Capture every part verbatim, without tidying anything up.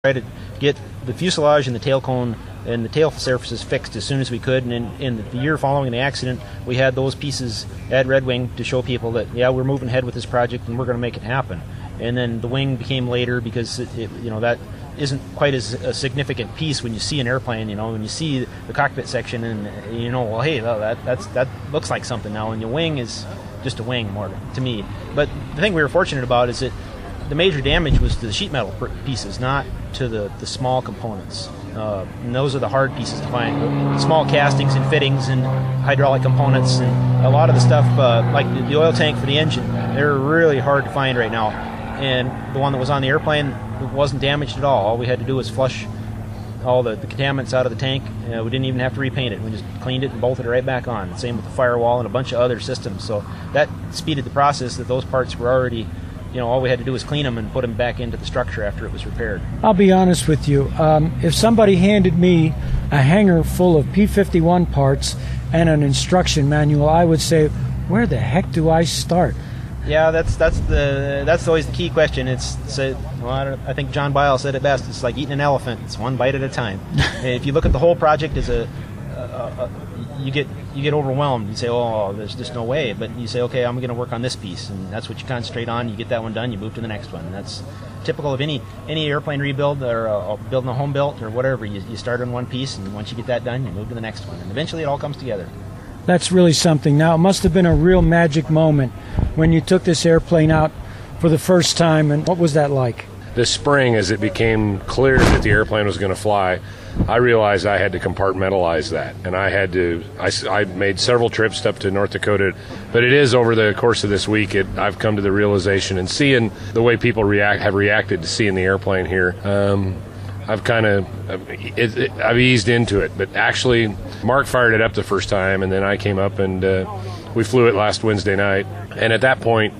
try to get the fuselage and the tail cone and the tail surfaces fixed as soon as we could. And in, in the year following the accident, we had those pieces at Red Wing to show people that, yeah, we're moving ahead with this project and we're going to make it happen. And then the wing became later because, it, it, you know, that isn't quite as a significant piece when you see an airplane. You know, when you see the cockpit section and, you know, well, hey, that that's that looks like something now. And the wing is just a wing more to me. But the thing we were fortunate about is that the major damage was to the sheet metal pieces, not to the, the small components. Uh, and those are the hard pieces to find. The small castings and fittings and hydraulic components and a lot of the stuff, uh, like the, the oil tank for the engine, they're really hard to find right now. And the one that was on the airplane wasn't damaged at all. All we had to do was flush all the, the contaminants out of the tank. Uh, we didn't even have to repaint it. We just cleaned it and bolted it right back on. Same with the firewall and a bunch of other systems. So that speeded the process that those parts were already, you know, all we had to do was clean them and put them back into the structure after it was repaired. I'll be honest with you. Um, if somebody handed me a hangar full of P fifty-one parts and an instruction manual, I would say, where the heck do I start? Yeah, that's that's the that's always the key question. It's, it's a, well, I, don't, I think John Byle said it best. It's like eating an elephant. It's one bite at a time. If you look at the whole project as a, a, a, a you get you get overwhelmed. You say, oh, there's just no way. But you say, okay, I'm going to work on this piece, and that's what you concentrate on. You get that one done, you move to the next one. And that's typical of any any airplane rebuild or uh, building a home built or whatever. You, you start on one piece, and once you get that done, you move to the next one, and eventually it all comes together. That's really something. Now, it must have been a real magic moment when you took this airplane out for the first time, and what was that like? This spring, as it became clear that the airplane was going to fly, I realized I had to compartmentalize that, and I had to, I, I made several trips up to North Dakota, but it is over the course of this week, it, I've come to the realization, and seeing the way people react, have reacted to seeing the airplane here, um, I've kind of, it, it, I've eased into it. But actually, Mark fired it up the first time, and then I came up and uh, we flew it last Wednesday night. And at that point,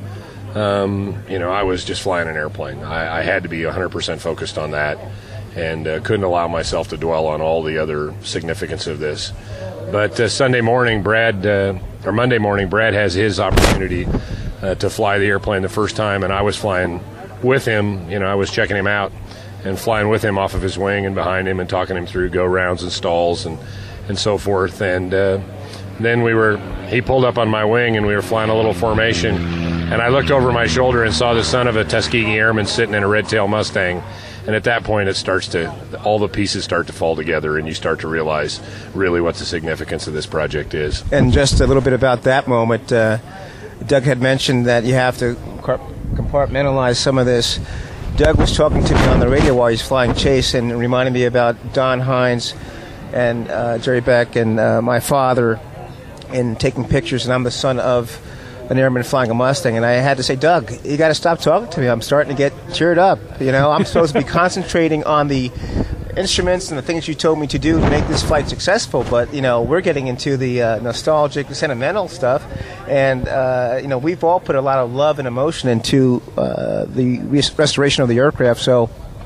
um, you know, I was just flying an airplane. I, I had to be one hundred percent focused on that, and uh, couldn't allow myself to dwell on all the other significance of this. But uh, Sunday morning, Brad, uh, or Monday morning, Brad has his opportunity uh, to fly the airplane the first time, and I was flying with him. You know, I was checking him out and flying with him off of his wing and behind him and talking him through go rounds and stalls and, and so forth. And uh, then we were, he pulled up on my wing and we were flying a little formation. And I looked over my shoulder and saw the son of a Tuskegee Airman sitting in a red-tail Mustang. And at that point, it starts to, all the pieces start to fall together, and you start to realize really what the significance of this project is. And just a little bit about that moment, uh, Doug had mentioned that you have to compartmentalize some of this. Doug was talking to me on the radio while he's flying Chase and reminding me about Don Hines and uh, Jerry Beck and uh, my father and taking pictures, and I'm the son of an airman flying a Mustang, and I had to say, Doug, you got to stop talking to me. I'm starting to get cheered up. You know, I'm supposed to be concentrating on the instruments and the things you told me to do to make this flight successful, but, you know, we're getting into the uh, nostalgic, sentimental stuff, and, uh, you know, we've all put a lot of love and emotion into uh, the res- restoration of the aircraft, so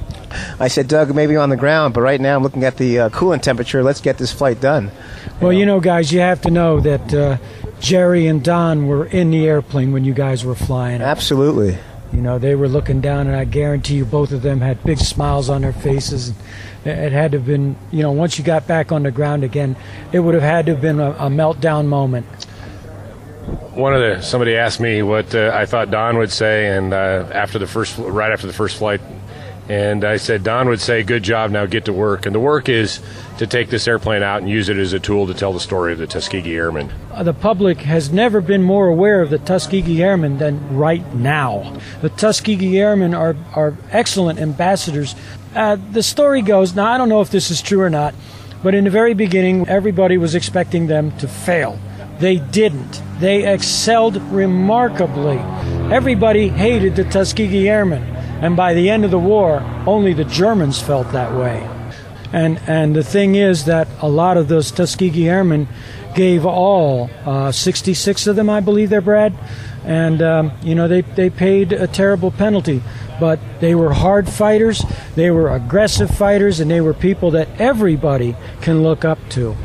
I said, Doug, maybe on the ground, but right now I'm looking at the uh, coolant temperature. Let's get this flight done. Well, you know, you know guys, you have to know that uh, Jerry and Don were in the airplane when you guys were flying. Absolutely. You know, they were looking down, and I guarantee you both of them had big smiles on their faces. It had to have been, you know, once you got back on the ground again, it would have had to have been a, a meltdown moment. One of the, somebody asked me what uh, I thought Don would say, and uh, after the first, right after the first flight, and I said, Don would say, good job, now get to work. And the work is to take this airplane out and use it as a tool to tell the story of the Tuskegee Airmen. Uh, the public has never been more aware of the Tuskegee Airmen than right now. The Tuskegee Airmen are, are excellent ambassadors. Uh, the story goes, now I don't know if this is true or not, but in the very beginning, everybody was expecting them to fail. They didn't. They excelled remarkably. Everybody hated the Tuskegee Airmen. And by the end of the war, only the Germans felt that way. And and the thing is that a lot of those Tuskegee Airmen gave all, uh, sixty-six of them, I believe they're, Brad. And, um, you know, they, they paid a terrible penalty. But they were hard fighters, they were aggressive fighters, and they were people that everybody can look up to.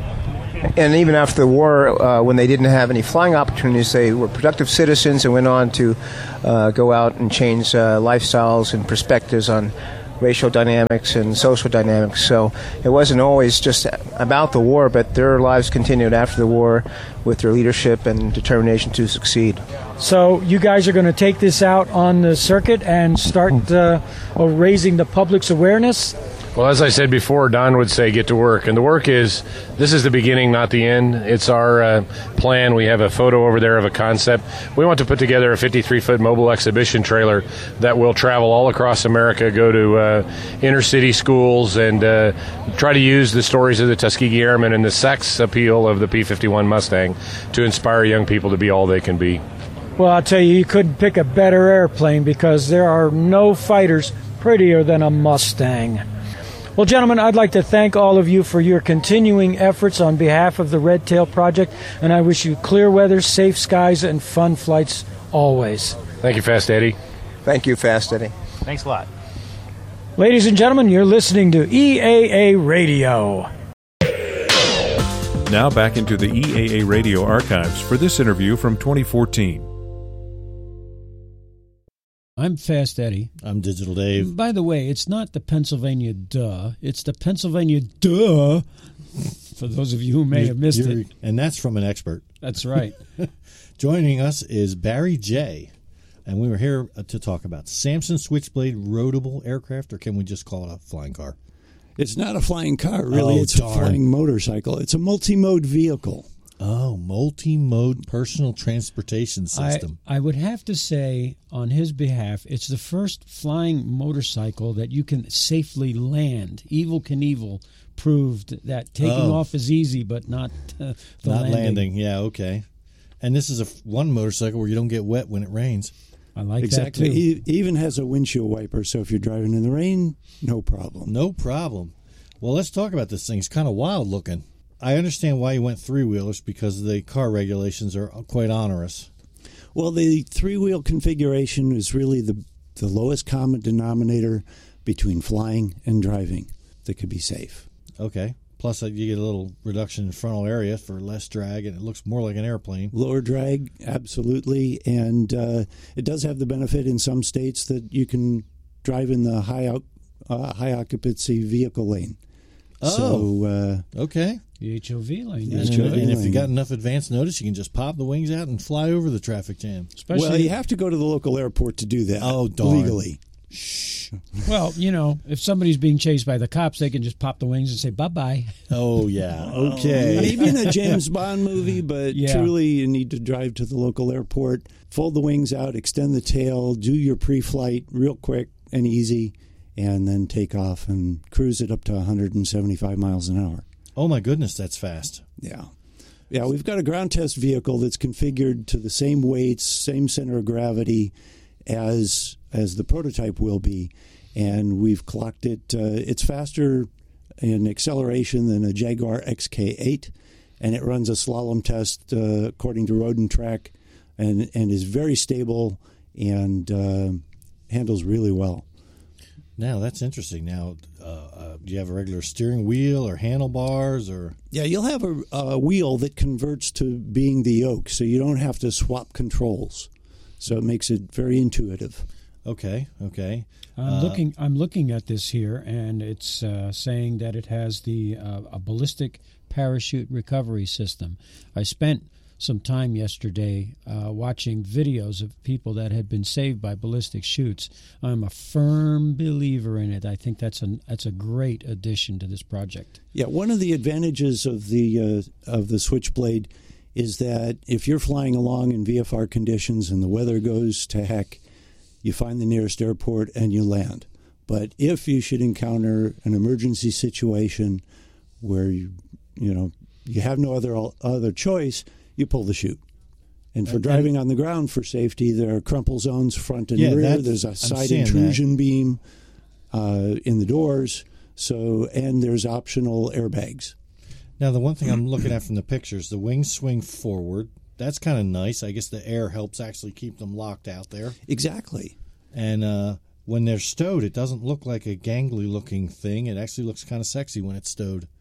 And even after the war, uh, when they didn't have any flying opportunities, they were productive citizens and went on to uh, go out and change uh, lifestyles and perspectives on racial dynamics and social dynamics. So it wasn't always just about the war, but their lives continued after the war with their leadership and determination to succeed. So you guys are going to take this out on the circuit and start uh, raising the public's awareness? Well, as I said before, Don would say get to work. And the work is, this is the beginning, not the end. It's our uh, plan. We have a photo over there of a concept. We want to put together a fifty-three foot mobile exhibition trailer that will travel all across America, go to uh, inner city schools, and uh, try to use the stories of the Tuskegee Airmen and the sex appeal of the P fifty-one Mustang to inspire young people to be all they can be. Well, I'll tell you, you couldn't pick a better airplane because there are no fighters prettier than a Mustang. Well, gentlemen, I'd like to thank all of you for your continuing efforts on behalf of the Red Tail Project, and I wish you clear weather, safe skies, and fun flights always. Thank you, Fast Eddie. Thank you, Fast Eddie. Thanks a lot. Ladies and gentlemen, you're listening to E A A Radio. Now back into the E A A Radio archives for this interview from twenty fourteen. I'm Fast Eddie. I'm Digital Dave. By the way, it's not the Pennsylvania duh. It's the Pennsylvania duh, for those of you who may You're, have missed you're, it. And that's from an expert. That's right. Joining us is Barry J., and we were here to talk about Samson Switchblade roadable aircraft, or can we just call it a flying car? It's not a flying car, really. Oh, it's darn. a flying motorcycle. It's a multi-mode vehicle. Oh, multi-mode personal transportation system. I, I would have to say, on his behalf, it's the first flying motorcycle that you can safely land. Evel Knievel proved that taking Oh. off is easy, but not uh, the Not landing. landing. Yeah, okay. And this is a f- one motorcycle where you don't get wet when it rains. I like Exactly. that, too. It even has a windshield wiper, so if you're driving in the rain, no problem. No problem. Well, let's talk about this thing. It's kind of wild looking. I understand why you went three-wheelers, because the car regulations are quite onerous. Well, the three-wheel configuration is really the, the lowest common denominator between flying and driving that could be safe. Okay. Plus, uh, you get a little reduction in frontal area for less drag, and it looks more like an airplane. Lower drag, absolutely, and uh, it does have the benefit in some states that you can drive in the high out, uh, high occupancy vehicle lane. Oh, so, uh, okay. The H O V lane. And, H O V and if you lane. got enough advance notice, you can just pop the wings out and fly over the traffic jam. Especially, well, you have to go to the local airport to do that. Oh, darn. Legally. well, you know, if somebody's being chased by the cops, they can just pop the wings and say bye-bye. Oh, yeah. Okay. Maybe in a James Bond movie, but Yeah. truly you need to drive to the local airport, fold the wings out, extend the tail, do your pre-flight real quick and easy, and then take off and cruise it up to one hundred seventy-five miles an hour. Oh, my goodness, that's fast. Yeah. Yeah, we've got a ground test vehicle that's configured to the same weights, same center of gravity as as the prototype will be, and we've clocked it. Uh, it's faster in acceleration than a Jaguar X K eight, and it runs a slalom test uh, according to Road and Track, and, and is very stable and uh, handles really well. Now, that's interesting. Now, uh, uh, do you have a regular steering wheel or handlebars? or? Yeah, you'll have a, a wheel that converts to being the yoke, so you don't have to swap controls. So it makes it very intuitive. Okay, okay. I'm Uh, looking. I'm looking at this here, and it's uh, saying that it has the uh, a ballistic parachute recovery system. I spent some time yesterday uh, watching videos of people that had been saved by ballistic chutes. I'm a firm believer in it. I think that's a that's a great addition to this project. Yeah, one of the advantages of the uh, of the Switchblade is that if you're flying along in V F R conditions and the weather goes to heck, you find the nearest airport and you land. But if you should encounter an emergency situation where you you know you have no other other choice, you pull the chute. And for And- driving on the ground for safety, there are crumple zones front and Yeah, rear. that's- There's a I'm side seeing intrusion beam uh, in the doors. So and there's optional airbags. Now, the one thing I'm looking at from the pictures, the wings swing forward. That's kind of nice. I guess the air helps actually keep them locked out there. Exactly. And uh, when they're stowed, it doesn't look like a gangly-looking thing. It actually looks kind of sexy when it's stowed.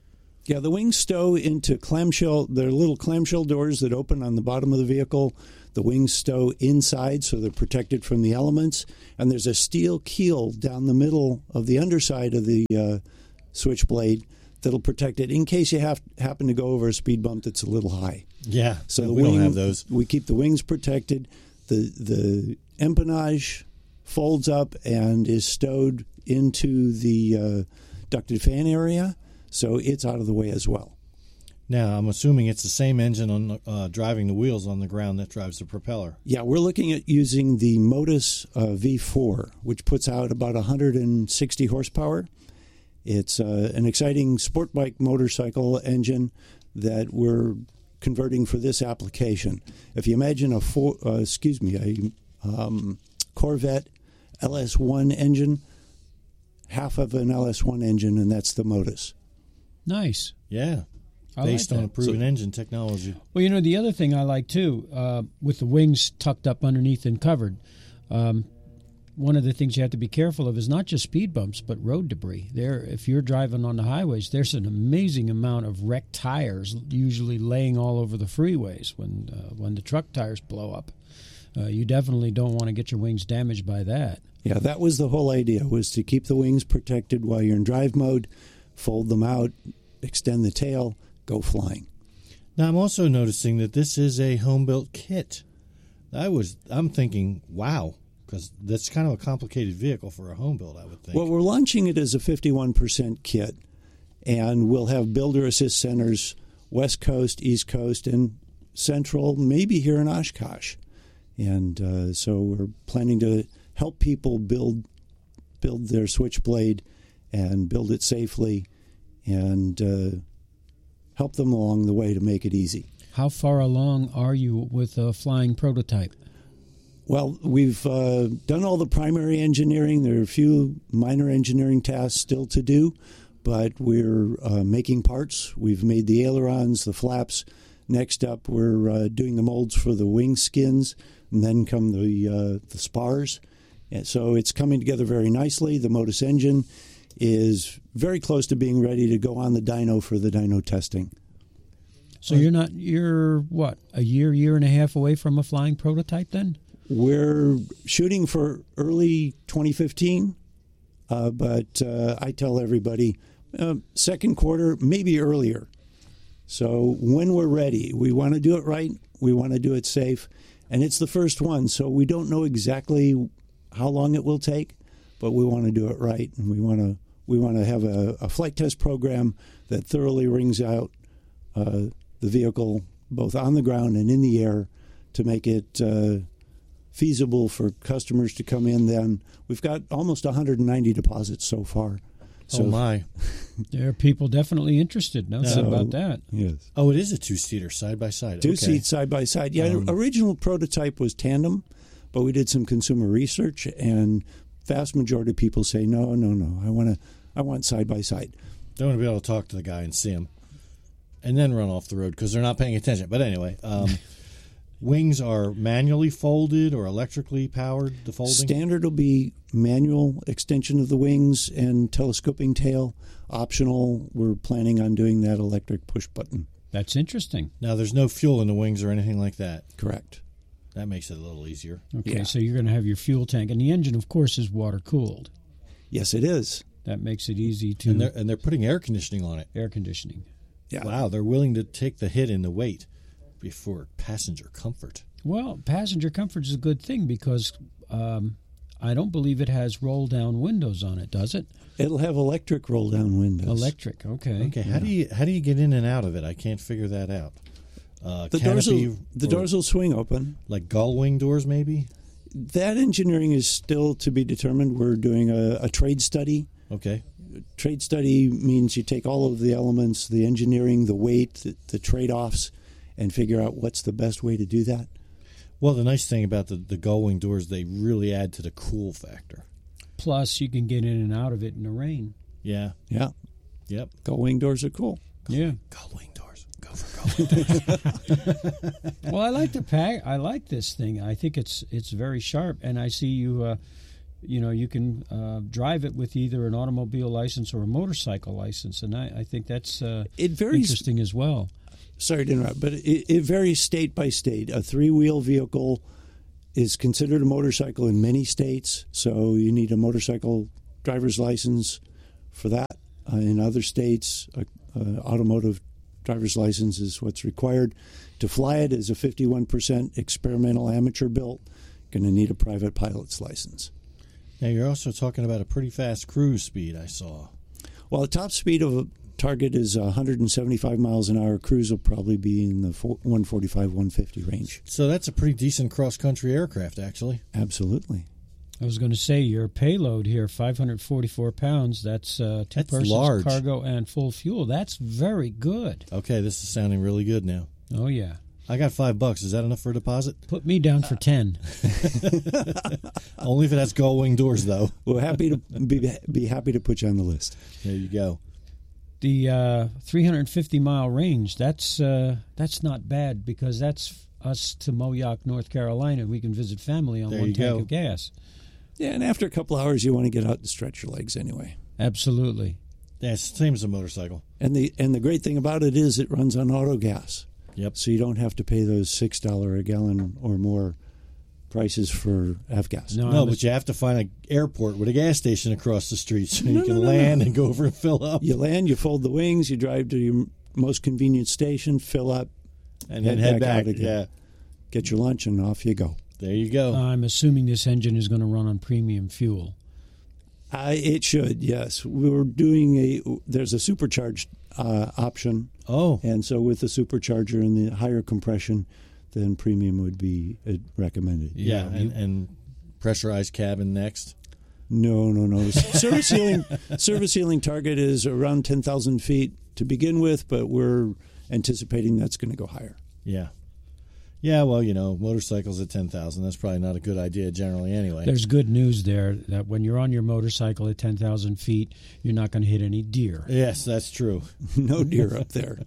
Yeah, the wings stow into clamshell. They're little clamshell doors that open on the bottom of the vehicle. The wings stow inside, so they're protected from the elements. And there's a steel keel down the middle of the underside of the uh, Switchblade that'll protect it in case you have happen to go over a speed bump that's a little high. Yeah, So no, the we wing, don't have those. We keep the wings protected. The the empennage folds up and is stowed into the uh, ducted fan area, so it's out of the way as well. Now, I'm assuming it's the same engine on uh, driving the wheels on the ground that drives the propeller. Yeah, we're looking at using the Modus uh, V four, which puts out about one hundred sixty horsepower. It's uh, an exciting sport bike motorcycle engine that we're converting for this application. If you imagine a four, uh, excuse me, a um, Corvette L S one engine, half of an L S one engine, and that's the Modus. Nice. Yeah, I based like on that. a proven engine technology. Well, you know, the other thing I like, too, uh, with the wings tucked up underneath and covered, um, one of the things you have to be careful of is not just speed bumps, but road debris. There, if you're driving on the highways, there's an amazing amount of wrecked tires usually laying all over the freeways when uh, when the truck tires blow up. Uh, you definitely don't want to get your wings damaged by that. Yeah, that was the whole idea, was to keep the wings protected while you're in drive mode, fold them out, extend the tail, go flying. Now, I'm also noticing that this is a home-built kit. I was, I'm thinking, wow, because that's kind of a complicated vehicle for a home build, I would think. Well, we're launching it as a fifty-one percent kit, and we'll have builder assist centers West Coast, East Coast, and Central, maybe here in Oshkosh. And uh, so we're planning to help people build build their Switchblade and build it safely and uh, help them along the way to make it easy. How far along are you with a flying prototype? Well, we've uh, done all the primary engineering. There are a few minor engineering tasks still to do, but we're uh, making parts. We've made the ailerons, the flaps. Next up, we're uh, doing the molds for the wing skins, and then come the uh, the spars. And so it's coming together very nicely. The Modus engine is very close to being ready to go on the dyno for the dyno testing. So you're not, you're what, a year, year and a half away from a flying prototype then? We're shooting for early twenty fifteen, uh, but uh, I tell everybody uh, second quarter, maybe earlier. So when we're ready, we want to do it right, we want to do it safe, and it's the first one, so we don't know exactly how long it will take, but we want to do it right, and we want to we want to have a, a flight test program that thoroughly rings out uh, the vehicle both on the ground and in the air to make it uh, feasible for customers to come in. Then we've got almost one hundred ninety deposits so far. So, oh, my. There are people definitely interested. No doubt So- about that. Yes. Oh, it is a two-seater, side-by-side. Two Okay. seats side by side. Yeah, Um, original prototype was tandem, but we did some consumer research, and vast majority of people say no, no, no. I want to, I want side by side. They want to be able to talk to the guy and see him, and then run off the road because they're not paying attention. But anyway, um, wings are manually folded or electrically powered, the folding? Standard will be manual extension of the wings and telescoping tail. Optional, we're planning on doing that electric push button. That's interesting. Now, there's no fuel in the wings or anything like that. Correct. That makes it a little easier. Okay, Yeah. so you're going to have your fuel tank, and the engine, of course, is water cooled. Yes, it is. That makes it easy to And they're, and they're putting air conditioning on it. air conditioning. Yeah. Wow, they're willing to take the hit in the weight before passenger comfort. Well, passenger comfort is a good thing because um, I don't believe it has roll-down windows on it, does it? It'll have electric roll down windows. Electric, okay. Okay, how do you how do you get in and out of it? I can't figure that out. Uh, The doors canopy will the or doors will swing open. like gull wing doors, maybe. That engineering is still to be determined. We're doing a, a trade study. Okay, Trade study means you take all of the elements, the engineering, the weight, the, the trade-offs, and figure out what's the best way to do that. well, the nice thing about the, the gull wing doors, they really add to the cool factor. Plus, you can get in and out of it in the rain. Yeah, Yeah, yep. gull wing doors are cool. Yeah. Gull wing doors. Go for gull wing doors. Well, I like the pack. I like this thing. I think it's it's very sharp, and I see you uh, you know, you can uh, drive it with either an automobile license or a motorcycle license, and I, I think that's uh, it varies, interesting as well. Sorry to interrupt, but it, it varies state by state. A three-wheel vehicle is considered a motorcycle in many states, so you need a motorcycle driver's license for that. Uh, in other states, a, a automotive driver's license is what's required. To fly it as a fifty-one percent experimental amateur built, going to need a private pilot's license. Now, you're also talking about a pretty fast cruise speed, I saw. Well, the top speed of a Target is one hundred seventy-five miles an hour. Cruise will probably be in the one forty-five, one fifty range. So that's a pretty decent cross-country aircraft, actually. Absolutely. I was going to say, your payload here, five hundred forty-four pounds, that's uh, two That's persons, large. cargo, and full fuel. That's very good. Okay, this is sounding really good now. Oh, yeah. I got five bucks. Is that enough for a deposit? Put me down for ten. Only if it has gull-wing doors, though. We're happy to be, be happy to put you on the list. There you go. The uh, three hundred fifty mile range, that's uh, that's not bad, because that's us to Moyock, North Carolina. We can visit family on There one you tank go. of gas. Yeah, and after a couple hours, you want to get out and stretch your legs anyway. Absolutely. Yeah, it's the same as a motorcycle. And the and the great thing about it is it runs on auto gas. Yep. So you don't have to pay those six dollars a gallon or more prices for F-gas. No, No, I was- but you have to find an airport with a gas station across the street so No, you no, can no, land no. and go over and fill up. You land, you fold the wings, you drive to your most convenient station, fill up, And then head back. out again. Yeah, Get your lunch, and off you go. there you go. I'm assuming this engine is going to run on premium fuel. Uh, it should, yes. We were doing a, there's a supercharged uh, option. oh, And so with the supercharger and the higher compression, then premium would be uh, recommended. yeah, Yeah, and, and pressurized cabin next. No, no, no. Service ceiling, service ceiling target is around ten thousand feet to begin with, but we're anticipating that's going to go higher. Yeah. Yeah, well, you know, motorcycles at ten thousand, that's probably not a good idea generally anyway. There's good news there that when you're on your motorcycle at ten thousand feet, you're not going to hit any deer. Yes, that's true. No deer up there.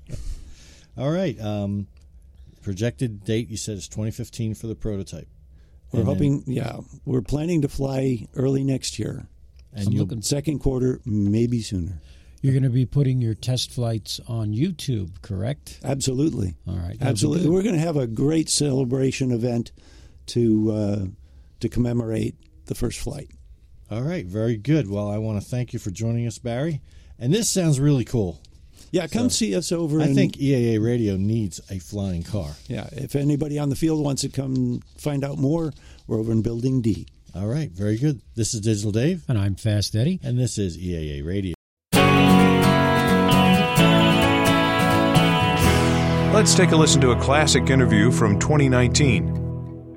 All right. Um, projected date, you said, is twenty fifteen for the prototype. We're And then- hoping, yeah, we're planning to fly early next year. And I'm you looking- Second quarter, maybe sooner. You're going to be putting your test flights on YouTube, correct? Absolutely. All right. that'll be Absolutely. good. We're going to have a great celebration event to uh, to commemorate the first flight. All right, very good. Well, I want to thank you for joining us, Barry. And this sounds really cool. Yeah, come So, see us over. I in, think E A A Radio needs a flying car. Yeah, if anybody on the field wants to come find out more, we're over in Building D. All right, very good. This is Digital Dave, And I'm Fast Eddie. and this is E A A Radio. Let's take a listen to a classic interview from twenty nineteen.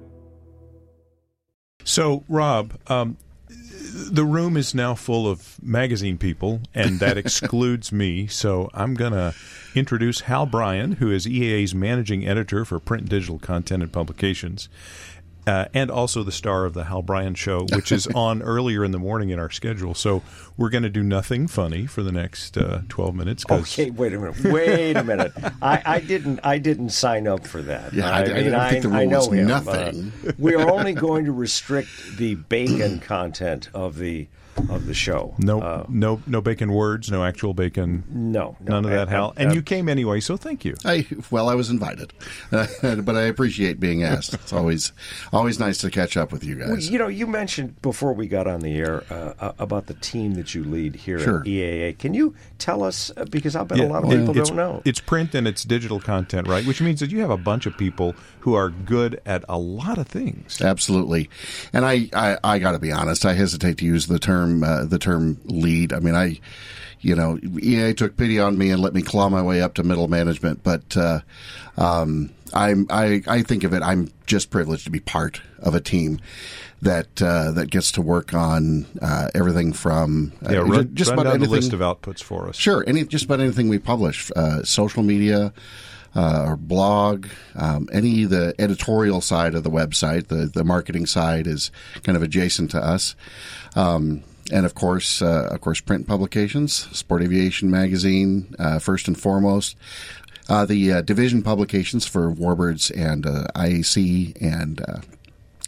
So, Rob, um, the room is now full of magazine people, and that excludes me. So I'm going to introduce Hal Bryan, who is E A A's managing editor for print and digital content and publications, uh, and also the star of the Hal Bryan Show, which is on earlier in the morning in our schedule. So we're going to do nothing funny for the next uh, twelve minutes. 'cause- Okay, wait a minute. Wait a minute. I, I didn't. I didn't sign up for that. Yeah, I- I didn't think the rule I know was him. nothing. Uh, we are only going to restrict the bacon content of the of the show. No, Uh, no, no bacon words, no actual bacon. no, no, None of that, uh, Hal. uh, And uh, you came anyway, so thank you. I well, I was invited, but I appreciate being asked. It's always always nice to catch up with you Well, guys. you know, you mentioned before we got on the air uh, uh, about the team that you lead here Sure. at E A A. Can you tell us? Uh, because I bet Yeah, a lot of it- people it's, don't know. It's print and it's digital content, right? Which means that you have a bunch of people who are good at a lot of things. Absolutely, and I, I, I got to be honest. I hesitate to use the term uh, the term lead. I mean, I, you know, E A took pity on me and let me claw my way up to middle management. But uh, um, I'm I, I think of it. I'm just privileged to be part of a team that uh, that gets to work on uh, everything from uh, Yeah, run, just run about down the anything. list of outputs for us. Sure, any just about anything we publish, uh, social media, uh, or blog, um, any the editorial side of the website, the the marketing side is kind of adjacent to us, um, and of course, uh, of course, print publications, Sport Aviation Magazine, uh, first and foremost. Uh, the uh, division publications for Warbirds and uh, I A C and uh,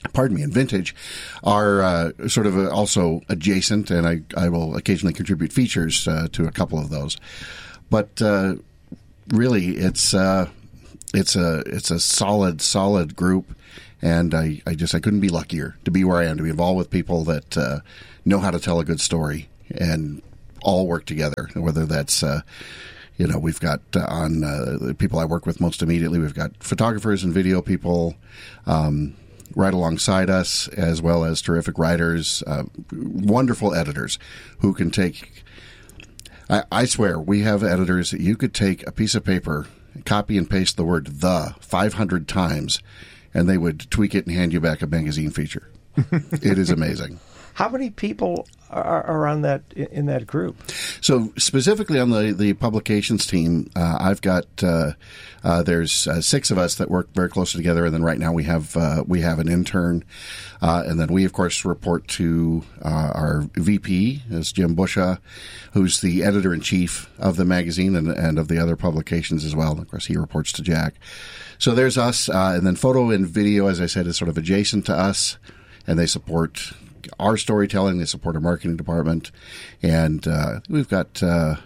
pardon me, and Vintage are uh, sort of uh, also adjacent, and I, I will occasionally contribute features uh, to a couple of those. But uh, really, it's uh, it's a it's a solid solid group, and I, I just I couldn't be luckier to be where I am, to be involved with people that uh, know how to tell a good story and all work together. Whether that's uh, you know, we've got uh, on uh, the people I work with most immediately, we've got photographers and video people um, right alongside us, as well as terrific writers, uh, wonderful editors who can take. I, I swear, we have editors that you could take a piece of paper, copy and paste the word "the" five hundred times, and they would tweak it and hand you back a magazine feature. It is amazing. How many people are, are on that in that group? So specifically on the, the publications team, uh, I've got uh, uh, there's uh, six of us that work very closely together, and then right now we have uh, we have an intern, uh, and then we of course report to uh, our V P, is Jim Busha, who's the editor in chief of the magazine and, and of the other publications as well. And of course, he reports to Jack. So there's us, uh, and then photo and video, as I said, is sort of adjacent to us, and they support our storytelling. They support our marketing department, and uh, we've got uh,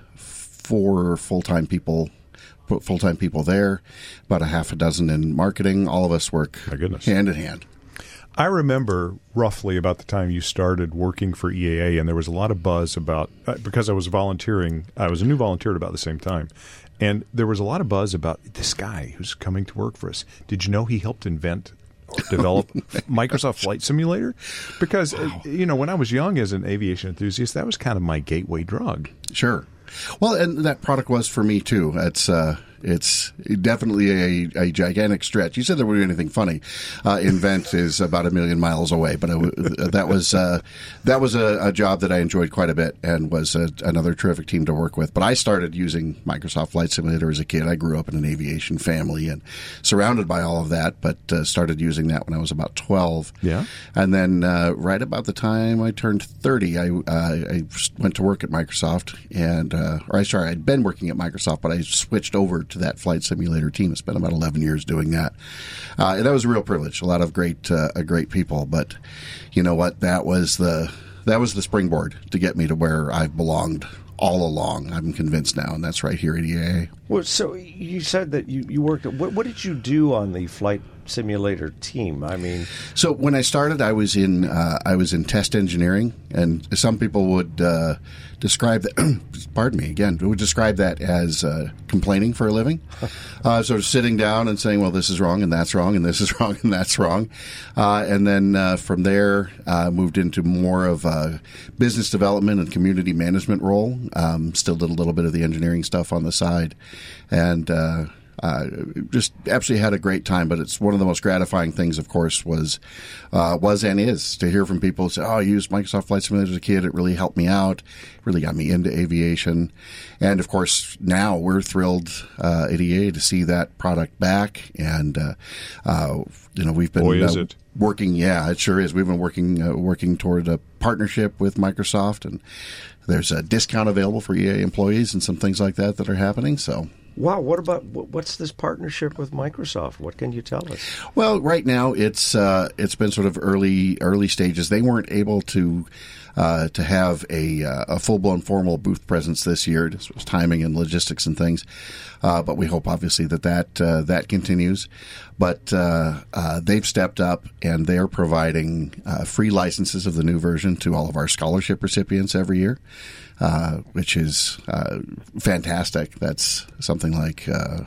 four full-time people, full-time people there, about a half a dozen in marketing. All of us work My goodness. hand in hand. I remember roughly about the time you started working for E A A, and there was a lot of buzz about, uh, because I was volunteering, I was a new volunteer at about the same time, and there was a lot of buzz about this guy who's coming to work for us. Did you know he helped invent develop Microsoft Flight Simulator? Because, wow. you know, when I was young as an aviation enthusiast, that was kind of my gateway drug. Sure. Well, and that product was for me, too. It's uh, it's definitely a, a gigantic stretch. You said there would be anything funny. Uh, Invent is about a million miles away, but it, that was uh, that was a, a job that I enjoyed quite a bit and was a, another terrific team to work with. But I started using Microsoft Flight Simulator as a kid. I grew up in an aviation family and surrounded by all of that, but uh, started using that when I was about twelve. Yeah. And then uh, right about the time I turned thirty, I, uh, I went to work at Microsoft, and uh, or I sorry, I'd been working at Microsoft, but I switched over to that flight simulator team. I spent about eleven years doing that. Uh, and that was a real privilege. A lot of great, uh, great people. But you know what? That was the that was the springboard to get me to where I've belonged all along. I'm convinced now, and that's right here at E A A. Well, so you said that you, you worked. What, what did you do on the flight simulator team? I mean, so when I started, I was in uh, I was in test engineering, and some people would uh, describe that. Pardon me again. Would describe that as uh, complaining for a living. Uh, sort of sitting down and saying, "Well, this is wrong, and that's wrong, and this is wrong, and that's wrong," uh, and then uh, from there uh, moved into more of a business development and community management role. Um, still did a little bit of the engineering stuff on the side, and. Uh, Uh, just absolutely had a great time, but it's one of the most gratifying things, of course, was uh, was and is to hear from people who say, "Oh, I used Microsoft Flight Simulator as a kid. It really helped me out. It really got me into aviation." And of course, now we're thrilled uh, at E A to see that product back. And uh, uh, you know, we've been Boy, is uh, it. working. Yeah, it sure is. We've been working uh, working toward a partnership with Microsoft, and there's a discount available for E A employees and some things like that that are happening. So. Wow, what about what's this partnership with Microsoft? What can you tell us? Well, right now it's uh, it's been sort of early early stages. They weren't able to uh, to have a uh, a full blown formal booth presence this year. This was timing and logistics and things, uh, but we hope obviously that that uh, that continues. But uh, uh, they've stepped up and they are providing uh, free licenses of the new version to all of our scholarship recipients every year. Uh, which is uh, fantastic. That's something like, uh,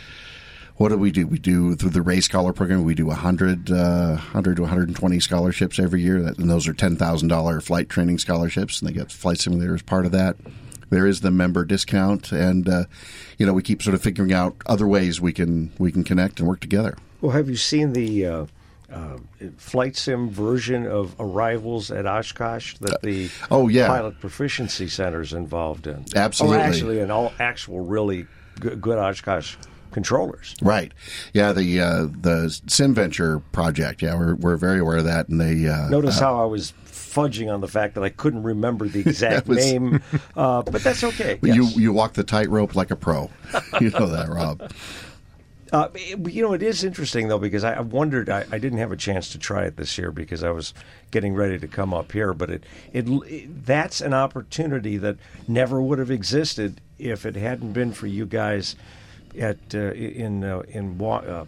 what do we do? We do, through the Ray Scholar program, we do one hundred, uh, one hundred to one hundred twenty scholarships every year, that, and those are ten thousand dollars flight training scholarships, and they get Flight Simulator as part of that. There is the member discount, and, uh, you know, we keep sort of figuring out other ways we can we can connect and work together. Well, have you seen the... Uh Uh, flight sim version of Arrivals at Oshkosh that the uh, oh, yeah. Pilot Proficiency Center is involved in? Absolutely. Oh, actually, and all actual really good, good Oshkosh controllers. Right. Yeah, the uh, the SimVenture project. Yeah, we're we're very aware of that, and they uh, notice uh, how I was fudging on the fact that I couldn't remember the exact was, name, uh, but that's okay. Yes. You you walk the tightrope like a pro. You know that, Rob. Uh, it- you know, it is interesting, though, because I I wondered, I, I didn't have a chance to try it this year because I was getting ready to come up here, but it, it, it that's an opportunity that never would have existed if it hadn't been for you guys at uh, in uh, in Wa- uh,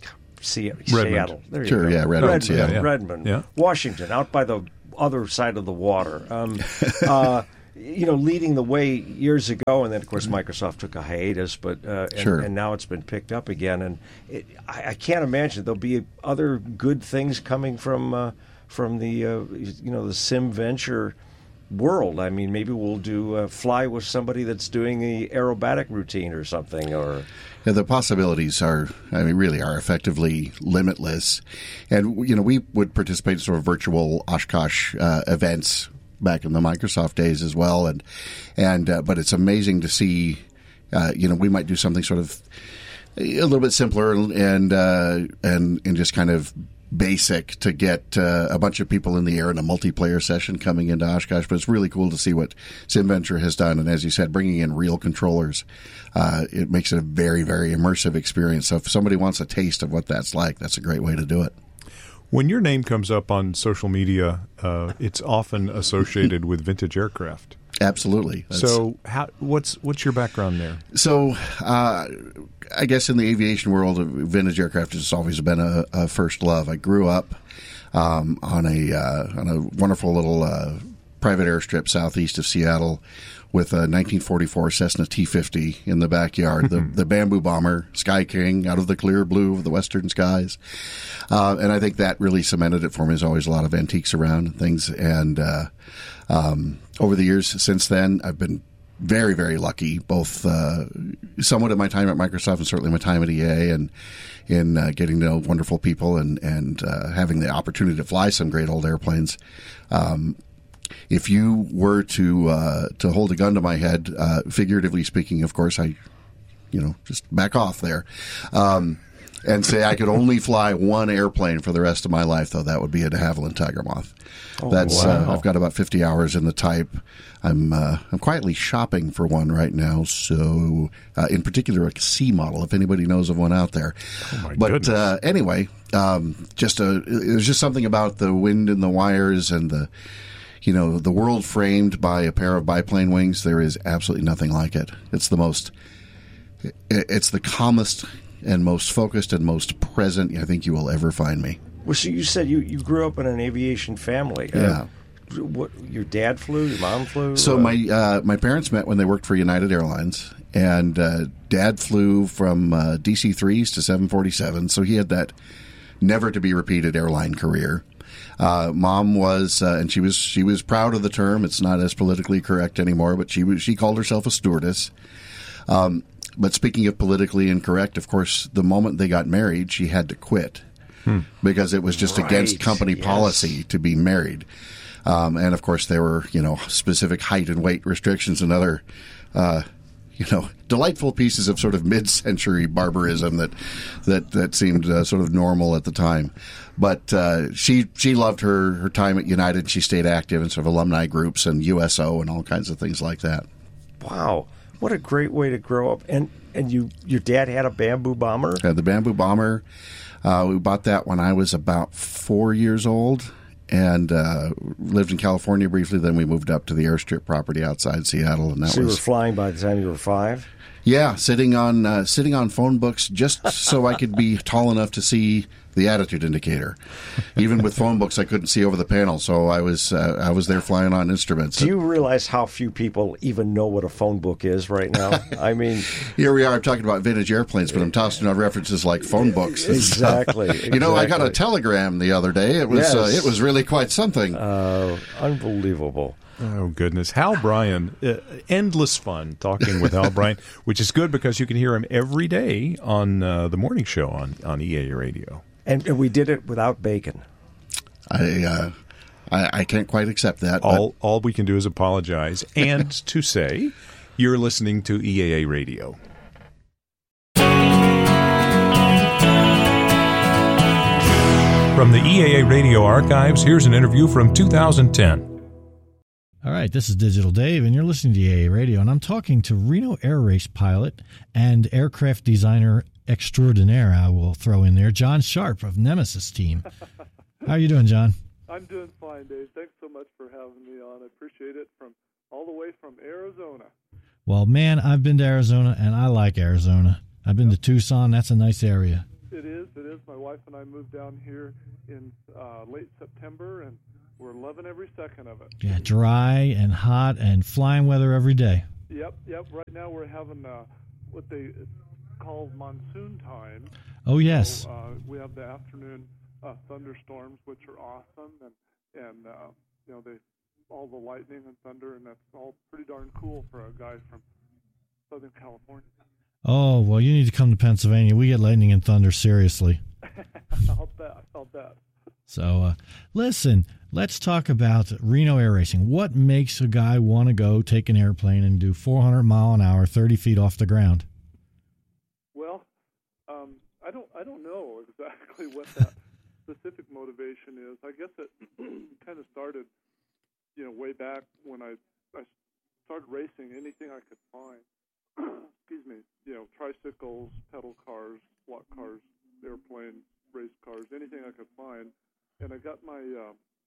Se- Seattle. There you Sure, go. yeah, Redmond, Redmond, Seattle. Yeah. Redmond, Yeah. Washington, out by the other side of the water. Um, uh, you know, leading the way years ago, and then of course Microsoft took a hiatus, but uh, and, Sure. and now it's been picked up again. And it, I, I can't imagine there'll be other good things coming from uh, from the uh, you know the sim venture world. I mean, maybe we'll do uh, fly with somebody that's doing the aerobatic routine or something, or. Yeah, the possibilities are, I mean, really are effectively limitless. And, you know, we would participate in sort of virtual Oshkosh uh, events back in the Microsoft days as well. And, and, uh, but it's amazing to see, uh, you know, we might do something sort of a little bit simpler and, uh, and, and just kind of basic to get uh, a bunch of people in the air in a multiplayer session coming into Oshkosh, but it's really cool to see what SimVenture has done. And as you said, bringing in real controllers, uh, it makes it a very, very immersive experience. So if somebody wants a taste of what that's like, that's a great way to do it. When your name comes up on social media, uh, it's often associated with vintage aircraft. Absolutely. That's, So, how, what's what's your background there? So, uh, I guess in the aviation world, vintage aircraft has always been a, a first love. I grew up um, on a uh, on a wonderful little uh, private airstrip southeast of Seattle with a nineteen forty-four Cessna T fifty in the backyard, the, the Bamboo Bomber, Sky King, out of the clear blue of the western skies. Uh, and I think that really cemented it for me. There's always a lot of antiques around and things. And uh, um, over the years since then, I've been very, very lucky, both uh, somewhat at my time at Microsoft and certainly my time at E A, and in uh, getting to know wonderful people and, and uh, having the opportunity to fly some great old airplanes. Um, if you were to uh, to hold a gun to my head, uh, figuratively speaking, of course, I, you know, just back off there. Um, and say I could only fly one airplane for the rest of my life, though, that would be a de Havilland Tiger Moth. Oh, That's wow. uh, I've got about fifty hours in the type. I'm uh, I'm quietly shopping for one right now. So, uh, in particular, a C model. If anybody knows of one out there. Oh my but goodness. uh, anyway, um, just a there's just something about the wind in the wires and the you know the world framed by a pair of biplane wings. There is absolutely nothing like it. It's the most. It's the calmest and most focused and most present I think you will ever find me. Well, so you said you, you grew up in an aviation family. Yeah. Uh, what, your dad flew? Your mom flew? So Uh, my uh, my parents met when they worked for United Airlines, and uh, Dad flew from uh, D C threes to seven forty-seven, so he had that never to be repeated airline career. Uh, Mom was, uh, and she was she was proud of the term. It's not as politically correct anymore, but she was she called herself a stewardess. Um, but speaking of politically incorrect, of course, the moment they got married, she had to quit hmm. because it was just Right, against company yes. policy to be married. Um, and of course, there were, you know, specific height and weight restrictions and other, uh, you know, delightful pieces of sort of mid-century barbarism that that that seemed uh, sort of normal at the time. But uh, she she loved her her time at United. She stayed active in sort of alumni groups and U S O and all kinds of things like that. Wow, what a great way to grow up! And and you your dad had a Bamboo Bomber. Uh, the Bamboo Bomber, uh, we bought that when I was about four years old. And uh, lived in California briefly. Then we moved up to the airstrip property outside Seattle, and that So you were was flying by the time you were five. yeah, sitting on uh, sitting on phone books just so I could be tall enough to see the attitude indicator. Even with phone books, I couldn't see over the panel, so I was uh, I was there flying on instruments. Do you realize how few people even know what a phone book is right now? I mean, Here we are. I'm talking about vintage airplanes, but I'm tossing out references like phone books. and stuff. Exactly, You know, I got a exactly. telegram the other day. It was uh, Yes. it was really quite something. uh, unbelievable. Oh, goodness. Hal Bryan, uh, endless fun talking with Hal Bryan, which is good because you can hear him every day on uh, the morning show on, on E A Radio. And, and we did it without bacon. I, uh, I I can't quite accept that. but- All, all we can do is apologize and to say you're listening to E A A Radio. From the E A A Radio archives, here's an interview from two thousand ten. All right, this is Digital Dave, and you're listening to E A A Radio, and I'm talking to Reno Air Race pilot and aircraft designer extraordinaire, I will throw in there, John Sharp of Nemesis Team. How are you doing, John? I'm doing fine, Dave. Thanks so much for having me on. I appreciate it, from all the way from Arizona. Well, man, I've been to Arizona, and I like Arizona. I've been yep. to Tucson. That's a nice area. It is. It is. My wife and I moved down here in uh, late September, and we're loving every second of it. Yeah, dry and hot and flying weather every day. Yep, yep. Right now we're having uh, what they call monsoon time. Oh, yes. So, uh, we have the afternoon uh, thunderstorms, which are awesome, and, and uh, you know, they all the lightning and thunder, and that's all pretty darn cool for a guy from Southern California. Oh, well, you need to come to Pennsylvania. We get lightning and thunder, seriously. I'll bet. I'll bet. So, uh, listen, let's talk about Reno Air Racing. What makes a guy want to go take an airplane and do four hundred mile an hour, thirty feet off the ground? Well, um, I don't I don't know exactly what that specific motivation is. I guess it kind of started, you know, way back when I, I started racing anything I could find. Excuse me, you know, tricycles, pedal cars, slot cars, airplanes, race cars, anything I could find. And I got my uh,